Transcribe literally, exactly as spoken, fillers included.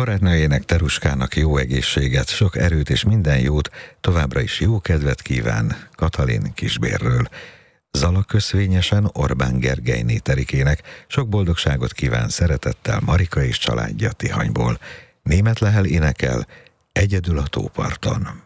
Barátnőjének, Teruskának jó egészséget, sok erőt és minden jót, továbbra is jó kedvet kíván Katalin Kisbérről. Zala köszvényesen Orbán Gergelyné Terikének, sok boldogságot kíván szeretettel Marika és családja Tihanyból. Német Lehel énekel Egyedül a tóparton.